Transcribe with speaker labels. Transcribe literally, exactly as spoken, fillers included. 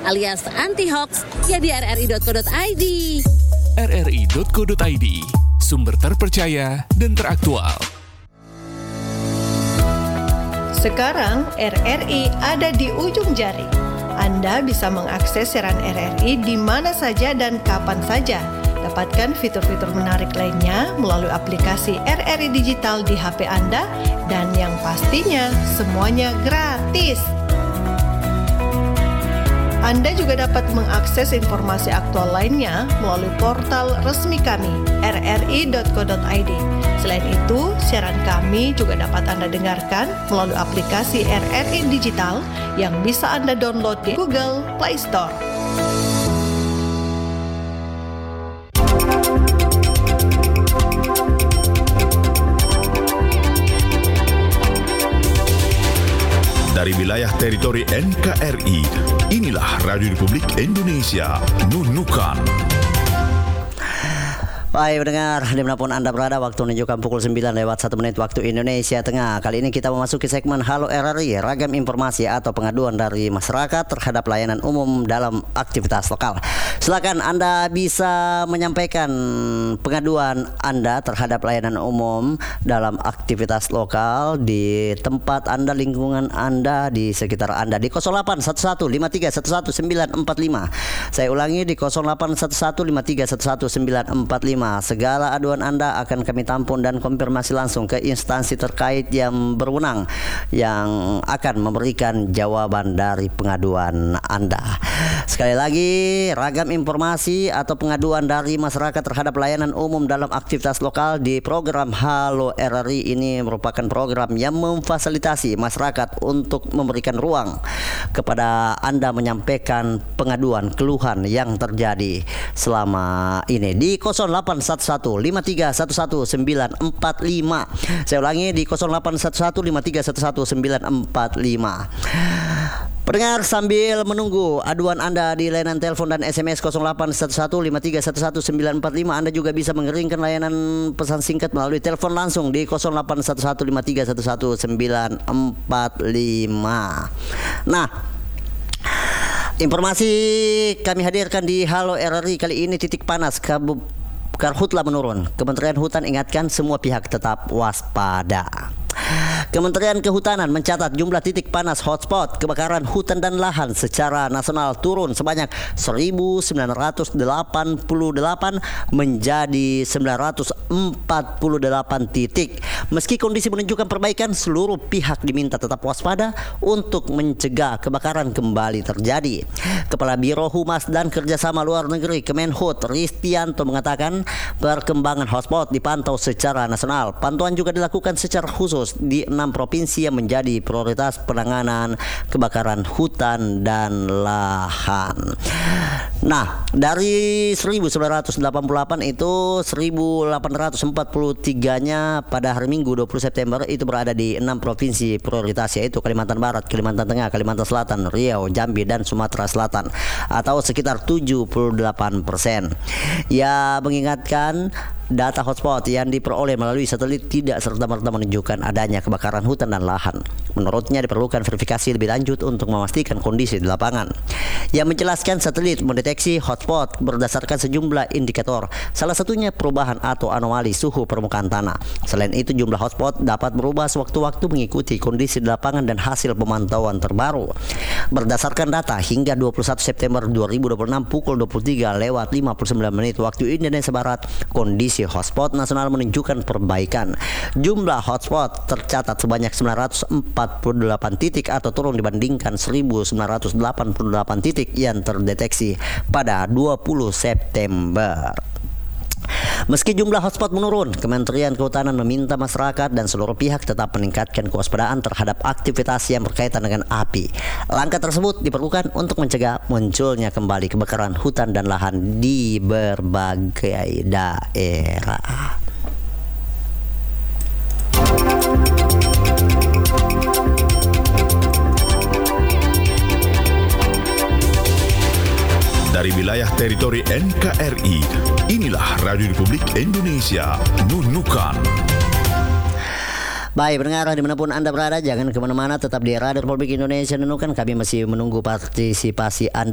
Speaker 1: alias anti-hoax ya di r r i dot co dot i d.
Speaker 2: r r i dot co dot i d, sumber terpercaya dan teraktual.
Speaker 3: Sekarang R R I ada di ujung jari. Anda bisa mengakses siaran R R I di mana saja dan kapan saja. Dapatkan fitur-fitur menarik lainnya melalui aplikasi R R I Digital di H P Anda dan yang pastinya semuanya gratis. Anda juga dapat mengakses informasi aktual lainnya melalui portal resmi kami r r i dot co dot i d. Selain itu, siaran kami juga dapat Anda dengarkan melalui aplikasi R R I Digital yang bisa Anda download di Google Play Store.
Speaker 4: Dari wilayah teritori N K R I, inilah Radio Republik Indonesia, Nunukan.
Speaker 5: Baik pendengar, dimanapun Anda berada, waktu menunjukkan pukul sembilan lewat satu menit waktu Indonesia Tengah. Kali ini kita memasuki segmen Halo R R I, ragam informasi atau pengaduan dari masyarakat terhadap layanan umum dalam aktivitas lokal. Silakan Anda bisa menyampaikan pengaduan Anda terhadap layanan umum dalam aktivitas lokal di tempat Anda, lingkungan Anda, di sekitar Anda di nol delapan satu satu lima tiga satu satu sembilan empat lima. Saya ulangi di nol delapan satu satu lima tiga satu satu sembilan empat lima. Segala aduan Anda akan kami tampung dan konfirmasi langsung ke instansi terkait yang berwenang yang akan memberikan jawaban dari pengaduan Anda. Sekali lagi, ragam informasi atau pengaduan dari masyarakat terhadap layanan umum dalam aktivitas lokal di program Halo R R I ini merupakan program yang memfasilitasi masyarakat untuk memberikan ruang kepada Anda menyampaikan pengaduan keluhan yang terjadi selama ini di nol delapan satu satu lima tiga satu satu sembilan empat lima. Saya ulangi di nol delapan satu satu lima tiga satu satu sembilan empat lima. Pendengar, sambil menunggu aduan Anda di layanan telepon dan S M S nol delapan satu satu lima tiga satu satu sembilan empat lima, Anda juga bisa mengirimkan layanan pesan singkat melalui telepon langsung di nol delapan satu satu lima tiga satu satu sembilan empat lima. Nah, informasi kami hadirkan di Halo R R I kali ini, titik panas Kabupaten Karhutla menurun. Kementerian Hutan ingatkan semua pihak tetap waspada. Kementerian Kehutanan mencatat jumlah titik panas hotspot kebakaran hutan dan lahan secara nasional turun sebanyak seribu sembilan ratus delapan puluh delapan menjadi sembilan ratus empat puluh delapan titik. Meski kondisi menunjukkan perbaikan, seluruh pihak diminta tetap waspada untuk mencegah kebakaran kembali terjadi. Kepala Biro Humas dan Kerjasama Luar Negeri Kemenhut Ristianto mengatakan perkembangan hotspot dipantau secara nasional. Pantauan juga dilakukan secara khusus di enam provinsi yang menjadi prioritas penanganan kebakaran hutan dan lahan. Nah, dari seribu sembilan ratus delapan puluh delapan itu seribu delapan ratus empat puluh tiga-nya pada hari Minggu dua puluh September itu berada di enam provinsi prioritas, yaitu Kalimantan Barat, Kalimantan Tengah, Kalimantan Selatan, Riau, Jambi, dan Sumatera Selatan, atau sekitar tujuh puluh delapan persen. Ya, mengingatkan data hotspot yang diperoleh melalui satelit tidak serta-merta menunjukkan adanya kebakaran hutan dan lahan. Menurutnya diperlukan verifikasi lebih lanjut untuk memastikan kondisi di lapangan. Yang menjelaskan satelit mendeteksi hotspot berdasarkan sejumlah indikator, salah satunya perubahan atau anomali suhu permukaan tanah. Selain itu, jumlah hotspot dapat berubah sewaktu-waktu mengikuti kondisi di lapangan dan hasil pemantauan terbaru. Berdasarkan data hingga dua puluh satu September dua ribu dua puluh enam pukul dua puluh tiga lewat lima puluh sembilan menit waktu Indonesia Barat, kondisi hotspot nasional menunjukkan perbaikan. Jumlah hotspot tercatat sebanyak sembilan ratus empat puluh delapan titik atau turun dibandingkan seribu sembilan ratus delapan puluh delapan titik yang terdeteksi pada dua puluh September. Meski jumlah hotspot menurun, Kementerian Kehutanan meminta masyarakat dan seluruh pihak tetap meningkatkan kewaspadaan terhadap aktivitas yang berkaitan dengan api. Langkah tersebut diperlukan untuk mencegah munculnya kembali kebakaran hutan dan lahan di berbagai daerah.
Speaker 4: Dari wilayah teritori N K R I, inilah Radio Republik Indonesia, Nunukan.
Speaker 5: Baik pendengar, dimanapun Anda berada, jangan kemana-mana, tetap di Radio Republik Indonesia Nunukan. Kami masih menunggu partisipasi Anda